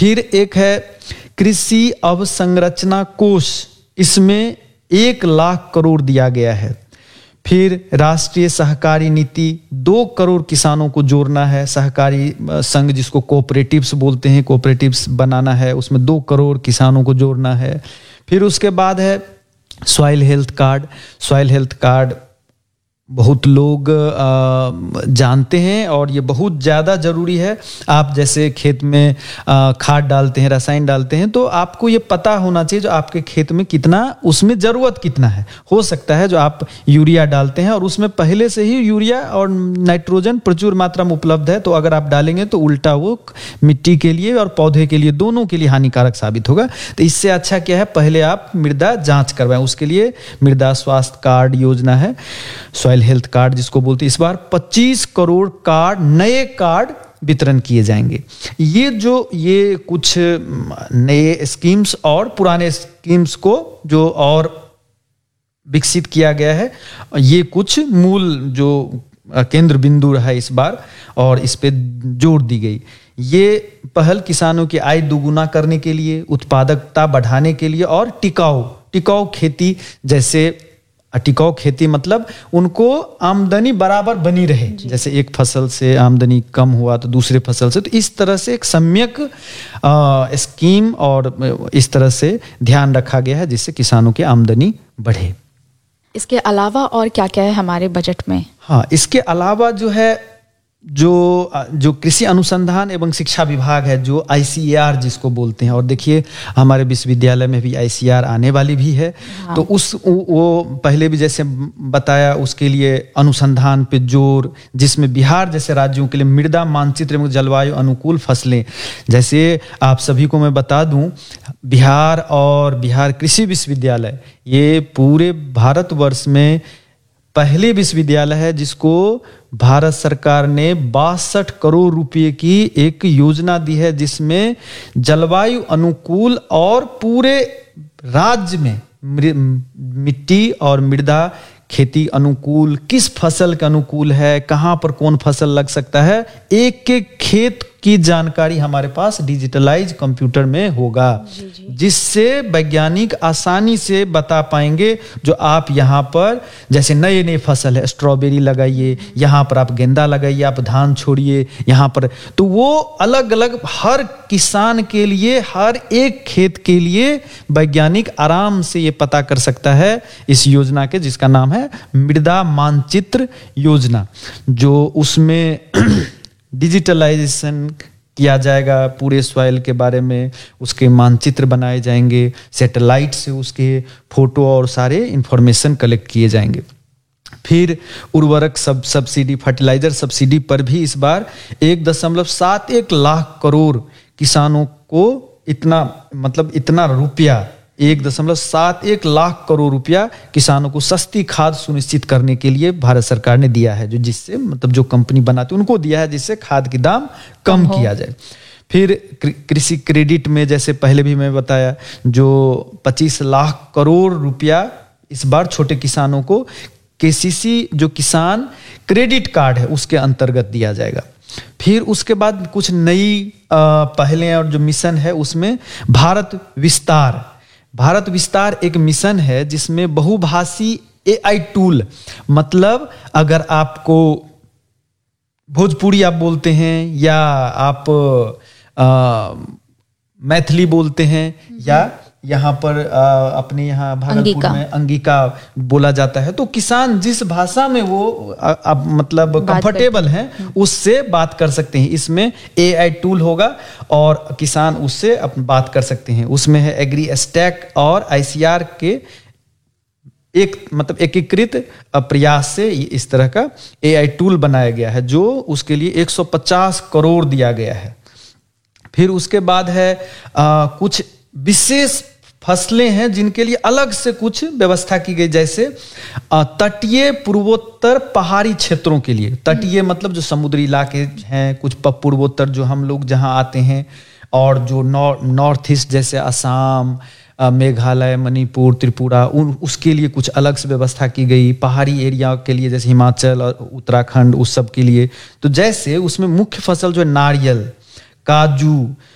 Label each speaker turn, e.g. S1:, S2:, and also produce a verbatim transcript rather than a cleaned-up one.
S1: फिर एक है कृषि अवसंरचना कोष, इसमें एक लाख करोड़ दिया गया है। फिर राष्ट्रीय सहकारी नीति, दो करोड़ किसानों को जोड़ना है। सहकारी संघ जिसको कोऑपरेटिव्स बोलते हैं, कोऑपरेटिव्स बनाना है, उसमें दो करोड़ किसानों को जोड़ना है। फिर उसके बाद है soil health card. Soil health card बहुत लोग आ, जानते हैं और ये बहुत ज़्यादा ज़रूरी है। आप जैसे खेत में आ, खाद डालते हैं, रसायन डालते हैं, तो आपको ये पता होना चाहिए जो आपके खेत में कितना, उसमें ज़रूरत कितना है। हो सकता है जो आप यूरिया डालते हैं और उसमें पहले से ही यूरिया और नाइट्रोजन प्रचुर मात्रा में उपलब्ध है, तो अगर आप डालेंगे तो उल्टा वो मिट्टी के लिए और पौधे के लिए, दोनों के लिए हानिकारक साबित होगा। तो इससे अच्छा क्या है, पहले आप मृदा जाँच करवाएं। उसके लिए मृदा स्वास्थ्य कार्ड योजना है, सॉइल हेल्थ कार्ड जिसको बोलते हैं। इस बार पच्चीस करोड़ कार्ड, नए कार्ड वितरण किए जाएंगे। ये जो ये कुछ नए स्कीम्स और पुराने स्कीम्स को जो और विकसित किया गया है, ये कुछ मूल जो केंद्र बिंदु रहा इस बार और इस पे जोर दी गई। ये पहल किसानों की आय दोगुना करने के लिए, उत्पादकता बढ़ाने के लिए और टिकाऊ टिकाऊ खेती, जैसे टिकाऊ खेती मतलब उनको आमदनी बराबर बनी रहे, जैसे एक फसल से आमदनी कम हुआ तो दूसरे फसल से, तो इस तरह से एक सम्यक स्कीम और इस तरह से ध्यान रखा गया है जिससे किसानों की आमदनी बढ़े।
S2: इसके अलावा और क्या क्या है हमारे बजट में? हाँ,
S1: इसके अलावा जो है जो जो कृषि अनुसंधान एवं शिक्षा विभाग है, जो आई सी ए आर जिसको बोलते हैं, और देखिए हमारे विश्वविद्यालय में भी आई सी ए आर आने वाली भी है। हाँ। तो उस वो पहले भी जैसे बताया, उसके लिए अनुसंधान पे जोर, जिसमें बिहार जैसे राज्यों के लिए मृदा मानचित्र एवं जलवायु अनुकूल फसलें, जैसे आप सभी को मैं बता दूं, बिहार और बिहार कृषि विश्वविद्यालय ये पूरे भारतवर्ष में पहले विश्वविद्यालय है जिसको भारत सरकार ने बासठ करोड़ रुपए की एक योजना दी है, जिसमें जलवायु अनुकूल और पूरे राज्य में मिट्टी और मृदा खेती अनुकूल, किस फसल के अनुकूल है, कहां पर कौन फसल लग सकता है, एक एक खेत की जानकारी हमारे पास डिजिटलाइज कंप्यूटर में होगा, जिससे वैज्ञानिक आसानी से बता पाएंगे जो आप यहाँ पर जैसे नए नए फसल है, स्ट्रॉबेरी लगाइए, यहाँ पर आप गेंदा लगाइए, आप धान छोड़िए यहाँ पर, तो वो अलग अलग हर किसान के लिए, हर एक खेत के लिए वैज्ञानिक आराम से ये पता कर सकता है इस योजना के, जिसका नाम है मृदा मानचित्र योजना, जो उसमें डिजिटलाइजेशन किया जाएगा पूरे सॉइल के बारे में, उसके मानचित्र बनाए जाएंगे, सैटेलाइट से उसके फोटो और सारे इंफॉर्मेशन कलेक्ट किए जाएंगे। फिर उर्वरक सब सब्सिडी, फर्टिलाइजर सब्सिडी पर भी इस बार एक दशमलव सात एक लाख करोड़ किसानों को इतना मतलब इतना रुपया एक दशमलव सात एक लाख करोड़ रुपया किसानों को सस्ती खाद सुनिश्चित करने के लिए भारत सरकार ने दिया है, जो जिससे मतलब जो कंपनी बनाती है उनको दिया है, जिससे खाद की दाम कम किया जाए। फिर कृषि क्रेडिट में जैसे पहले भी मैं बताया, जो पच्चीस लाख करोड़ रुपया इस बार छोटे किसानों को के सी सी जो किसान क्रेडिट कार्ड है उसके अंतर्गत दिया जाएगा। फिर उसके बाद कुछ नई पहलें और जो मिशन है उसमें भारत विस्तार भारत विस्तार एक मिशन है जिसमें बहुभाषी ए आई टूल, मतलब अगर आपको भोजपुरी आप बोलते हैं या आप आ, मैथिली बोलते हैं या यहाँ पर आ, अपने यहाँ भागलपुर में अंगिका बोला जाता है, तो किसान जिस भाषा में वो आ, आ, मतलब कंफर्टेबल हैं उससे बात कर सकते हैं। इसमें ए आई टूल होगा और किसान उससे बात कर सकते हैं। उसमें है एग्री स्टैक और आई सी ए आर के एक मतलब एकीकृत प्रयास से इस तरह का ए आई टूल बनाया गया है, जो उसके लिए एक सौ पचास करोड़ दिया गया है। फिर उसके बाद है आ, कुछ विशेष फसलें हैं जिनके लिए अलग से कुछ व्यवस्था की गई, जैसे तटीय पूर्वोत्तर पहाड़ी क्षेत्रों के लिए। तटीय मतलब जो समुद्री इलाके हैं, कुछ पूर्वोत्तर जो हम लोग जहां आते हैं, और जो नॉर्थ ईस्ट जैसे असम, मेघालय, मणिपुर, त्रिपुरा, उन उसके लिए कुछ अलग से व्यवस्था की गई। पहाड़ी एरिया के लिए जैसे हिमाचल और उत्तराखंड, उस सब के लिए। तो जैसे उसमें मुख्य फसल जो है नारियल, काजू,